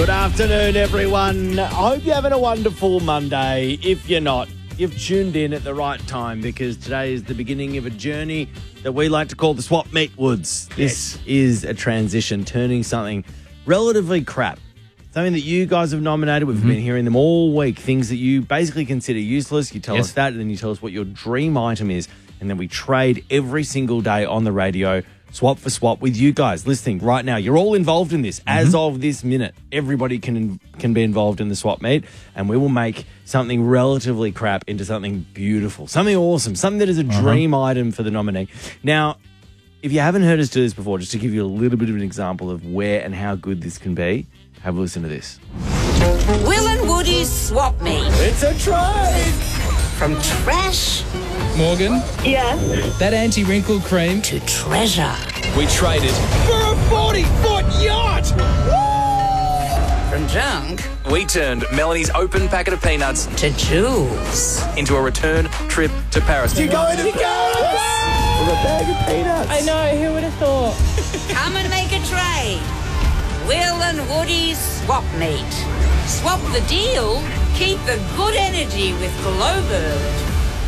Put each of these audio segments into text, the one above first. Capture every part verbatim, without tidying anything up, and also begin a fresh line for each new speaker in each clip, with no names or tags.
Good afternoon, everyone. I hope you're having a wonderful Monday. If you're not, you've tuned in at the right time because today is the beginning of a journey that we like to call the Swap Meet Woods. This yes. is a transition, turning something relatively crap, something that you guys have nominated. We've mm-hmm. been hearing them all week, things that you basically consider useless. You tell yes. us that, and then you tell us what your dream item is, and then we trade every single day on the radio, swap for swap with you guys listening right now. You're all involved in this. Mm-hmm. As of this minute, everybody can can be involved in the swap meet, and we will make something relatively crap into something beautiful, something awesome, something that is a uh-huh. dream item for the nominee. Now, if you haven't heard us do this before, just to give you a little bit of an example of where and how good this can be, have a listen to this.
Will and Woody's swap meet.
It's a trade!
From trash...
Morgan?
Yes?
That anti-wrinkle cream...
to treasure.
We traded for a forty-foot yacht!
From junk...
we turned Melanie's open packet of peanuts...
to jewels.
into a return trip to Paris.
You going to Paris? With a bag of peanuts.
I know, who would have thought?
Come and make a trade. Will and Woody's swap meet. Swap the deal, keep the good energy with Glowbird.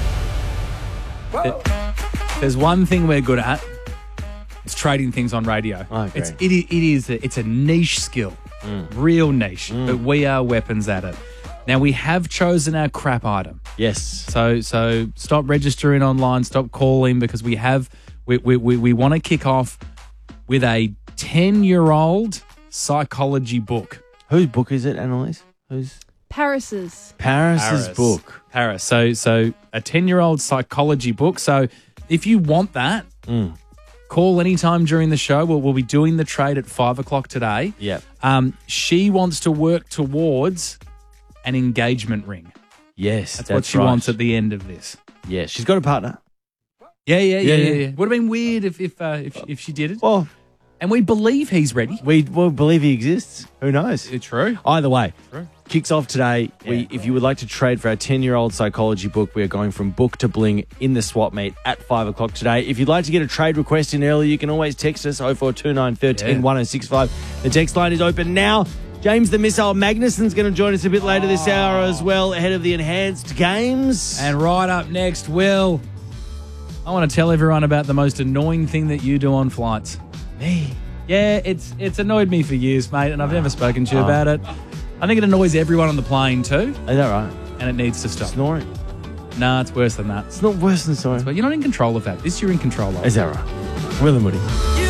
There's one thing we're good at. It's trading things on radio.
Oh,
it's it, it is a, it's a niche skill, mm. real niche, mm. but we are weapons at it. Now we have chosen our crap item.
Yes.
So so stop registering online. Stop calling because we have we we we, we want to kick off with a ten-year-old psychology book.
Whose book is it, Annalise? Who's
Paris's.
Paris's
Paris.
book.
Paris. So so a ten-year-old psychology book. So if you want that,
mm.
call anytime during the show. We'll, we'll be doing the trade at five o'clock today.
Yeah.
Um, she wants to work towards an engagement ring.
Yes,
that's,
that's
what she
right.
wants at the end of this.
Yeah, she's got a partner.
Yeah, yeah, yeah,
Yeah,
yeah.
yeah.
yeah. Would have been weird if if uh, if, if she did it.
Well,
and we believe he's ready.
we well, believe he exists. Who knows?
It's true.
Either way,
True.
kicks off today. We,
Yeah.
if you would like to trade for our ten-year-old psychology book, we are going from book to bling in the swap meet at five o'clock today. If you'd like to get a trade request in early, you can always text us oh four two nine, one three,
Yeah.
one oh six five. The text line is open now. James the Missile Magnuson's going to join us a bit later this hour as well, ahead of the enhanced games.
And right up next, Will, I want to tell everyone about the most annoying thing that you do on flights.
Me?
Yeah, it's it's annoyed me for years, mate, and I've never spoken to you
Oh.
about it. I think it annoys everyone on the plane too,
Is that right?
and it needs to stop.
Snoring.
Nah, it's worse than that.
It's not worse than snoring.
But you're not in control of that. This you're in control of.
Is that right? Will and Woody.